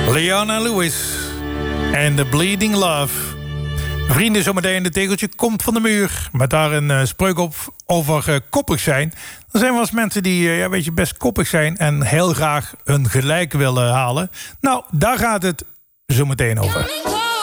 Leona Lewis en The Bleeding Love. Vrienden, zometeen de tegeltje komt van de muur. Met daar een spreuk op over koppig zijn. Er zijn wel eens mensen die best koppig zijn en heel graag hun gelijk willen halen. Nou, daar gaat het zometeen over.